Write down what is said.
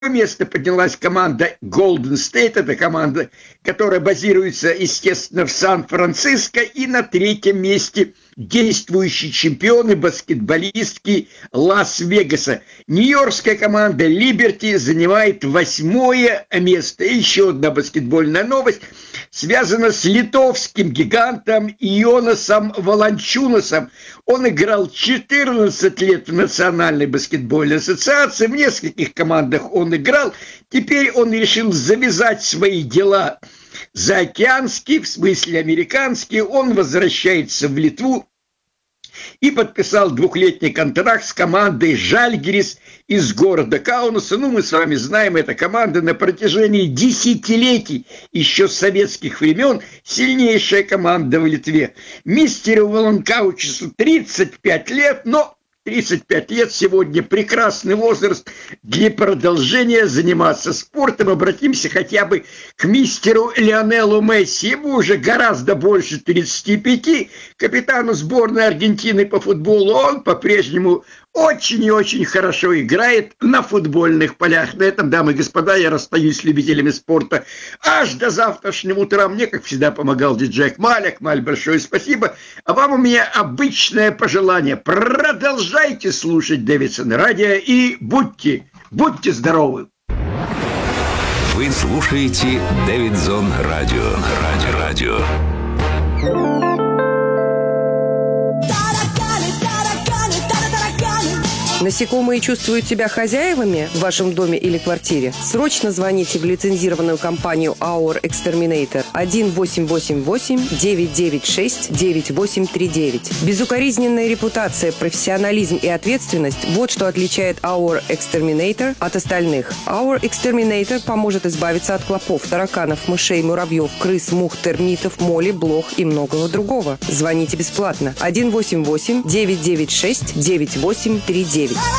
место поднялась команда Golden State. Это команда, которая базируется, естественно, в Сан-Франциско. И на третьем месте действующие чемпионы, баскетболистки Лас-Вегаса. Нью-Йоркская команда Liberty занимает 8-е место. И еще одна баскетбольная новость связана с литовским гигантом Ионасом Волончунасом. Он играл 14 лет в Национальной баскетбольной ассоциации, в нескольких командах он играл. Теперь он решил завязать свои дела заокеанские, в смысле американские. Он возвращается в Литву и подписал 2-летний контракт с командой «Жальгирис» из города Каунаса. Ну, мы с вами знаем, эта команда на протяжении десятилетий, еще с советских времен, сильнейшая команда в Литве. Мистеру Волонкаучису 35 лет, но 35 лет сегодня прекрасный возраст для продолжения заниматься спортом. Обратимся хотя бы к мистеру Лионелу Месси. Ему уже гораздо больше 35, капитану сборной Аргентины по футболу. Он по-прежнему очень и очень хорошо играет на футбольных полях. На этом, дамы и господа, я расстаюсь с любителями спорта аж до завтрашнего утра. Мне, как всегда, помогал диджей Акмаль. Акмаль, большое спасибо. А вам у меня обычное пожелание. Продолжайте слушать Дэвидсон радио и будьте здоровы. Вы слушаете Дэвидсон радио. Насекомые чувствуют себя хозяевами в вашем доме или квартире? Срочно звоните в лицензированную компанию Our Exterminator 1-888-996-9839. Безукоризненная репутация, профессионализм и ответственность – вот что отличает Our Exterminator от остальных. Our Exterminator поможет избавиться от клопов, тараканов, мышей, муравьев, крыс, мух, термитов, моли, блох и многого другого. Звоните бесплатно 1-888-996-9839.